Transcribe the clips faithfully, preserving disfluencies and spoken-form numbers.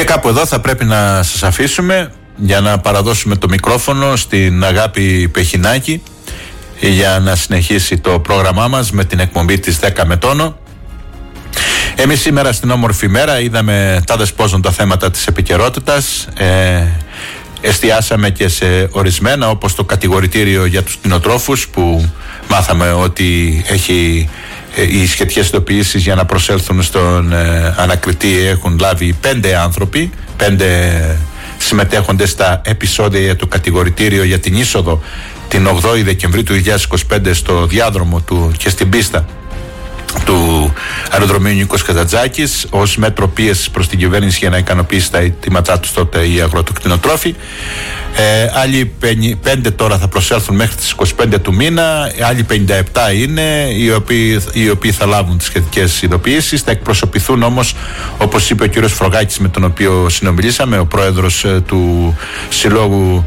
Και κάπου εδώ θα πρέπει να σας αφήσουμε για να παραδώσουμε το μικρόφωνο στην Αγάπη Πεχινάκη για να συνεχίσει το πρόγραμμά μας με την εκπομπή της δέκα με τόνο. Εμείς σήμερα στην όμορφη μέρα είδαμε τα δεσπόζοντα θέματα της επικαιρότητας. Ε, εστιάσαμε και σε ορισμένα, όπως το κατηγορητήριο για τους κτηνοτρόφους, που μάθαμε ότι έχει ε, οι σχετικές ειδοποιήσεις για να προσέλθουν στον ε, ανακριτή έχουν λάβει πέντε άνθρωποι, πέντε συμμετέχοντες στα επεισόδια του κατηγορητήριο για την είσοδο την ογδόη Δεκεμβρίου του δύο χιλιάδες είκοσι πέντε στο διάδρομο του και στην πίστα του αεροδρομίου Νίκος Καζαντζάκης ως μέτρο πίεσης προς την κυβέρνηση για να ικανοποιήσει τα αιτήματά τους τότε οι αγροτοκτηνοτρόφοι. Ε, άλλοι πέντε τώρα θα προσέλθουν μέχρι τις είκοσι πέντε του μήνα, άλλοι πενήντα επτά είναι οι οποίοι, οι οποίοι θα λάβουν τις σχετικές ειδοποιήσεις. Θα εκπροσωπηθούν όμως, όπως είπε ο κύριος Φρογάκης με τον οποίο συνομιλήσαμε, ο πρόεδρος ε, του Συλλόγου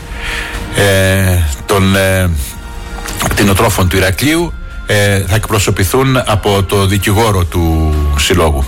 ε, των ε, κτηνοτρόφων του Ηρακλείου, Ε, θα εκπροσωπηθούν από το δικηγόρο του Συλλόγου.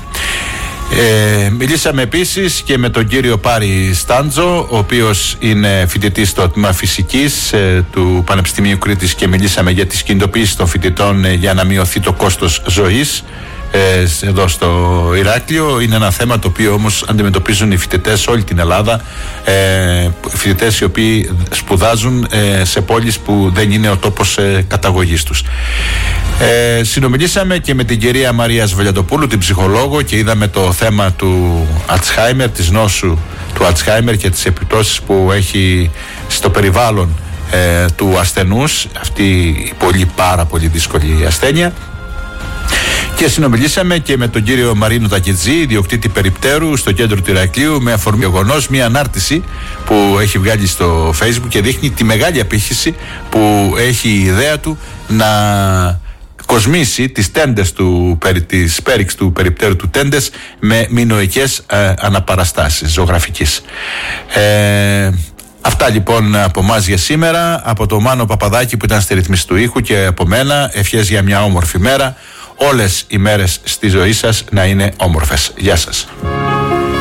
Ε, μιλήσαμε επίσης και με τον κύριο Πάρη Στάντζο, ο οποίος είναι φοιτητής στο τμήμα φυσικής ε, του Πανεπιστημίου Κρήτης, και μιλήσαμε για τις κινητοποιήσεις των φοιτητών ε, για να μειωθεί το κόστος ζωής ε, εδώ στο Ηράκλειο. Είναι ένα θέμα το οποίο όμως αντιμετωπίζουν οι φοιτητές σε όλη την Ελλάδα, ε, φοιτητές οι οποίοι σπουδάζουν ε, σε πόλεις που δεν είναι ο τόπος ε, καταγωγής τους. Ε, συνομιλήσαμε και με την κυρία Μαρία Σβελιαντοπούλου, την ψυχολόγο, και είδαμε το θέμα του Αλτσχάιμερ, της νόσου του Αλτσχάιμερ και τις επιπτώσεις που έχει στο περιβάλλον ε, του ασθενούς αυτή η πολύ πάρα πολύ δύσκολη ασθένεια. Και συνομιλήσαμε και με τον κύριο Μαρίνο Τακιτζή, ιδιοκτήτη περιπτέρου στο κέντρο του Ηρακλείου, με αφορμή γεγονός μια ανάρτηση που έχει βγάλει στο Facebook και δείχνει τη μεγάλη απήχηση που έχει η ιδέα του να κοσμήσει τις τέντες του, της πέριξ του περιπτέρου του τέντες με μηνοϊκές ε, αναπαραστάσεις ζωγραφικής. Ε, Αυτά λοιπόν από εμάς για σήμερα, από τον Μάνο Παπαδάκη που ήταν στη ρυθμίση του ήχου, και από μένα ευχές για μια όμορφη μέρα. Όλες οι μέρες στη ζωή σας να είναι όμορφες. Γεια σας.